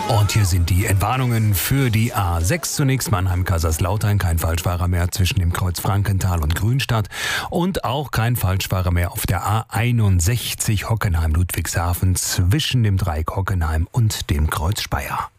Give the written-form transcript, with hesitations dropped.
Und hier sind die Entwarnungen für die A6. Zunächst Mannheim-Kaiserslautern, kein Falschfahrer mehr zwischen dem Kreuz Frankenthal und Grünstadt. Und auch kein Falschfahrer mehr auf der A61 Hockenheim-Ludwigshafen zwischen dem Dreieck Hockenheim und dem Kreuz Speyer.